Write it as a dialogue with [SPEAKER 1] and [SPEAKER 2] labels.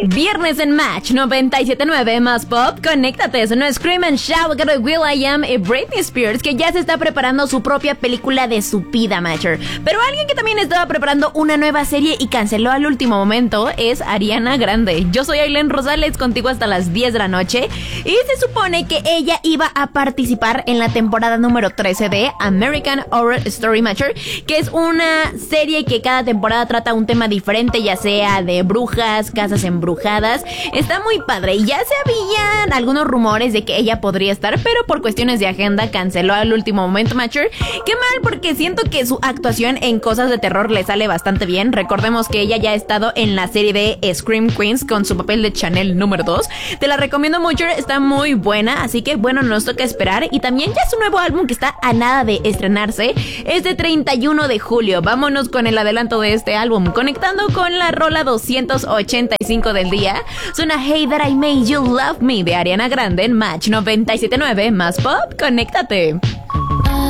[SPEAKER 1] Viernes en Match 97.9 más pop. Conéctate, sonó Scream and Shout de will.i.am y Britney Spears, que ya se está preparando su propia película de su vida, Matcher. Pero alguien que también estaba preparando una nueva serie y canceló al último momento es Ariana Grande. Yo soy Ailén Rosales, contigo hasta las 10 de la noche, y se supone que ella iba a participar en la temporada número 13 de American Horror Story, Matcher, que es una serie que cada temporada trata un tema diferente, ya sea de brujas, casas embrujadas. Está muy padre y ya se habían algunos rumores de que ella podría estar, pero por cuestiones de agenda canceló al último momento, Matcher. Qué mal, porque siento que su actuación en cosas de terror le sale bastante bien. Recordemos que ella ya ha estado en la serie de Scream Queens con su papel de Chanel número 2. Te la recomiendo mucho, está muy buena, así que bueno, nos toca esperar. Y también ya su nuevo álbum, que está a nada de estrenarse, es de 31 de julio. Vámonos con el adelanto de este álbum, conectando con la rola 285 del día. Suena Hey That I Made You Love Me de Ariana Grande en Match 97.9 más pop. Conéctate.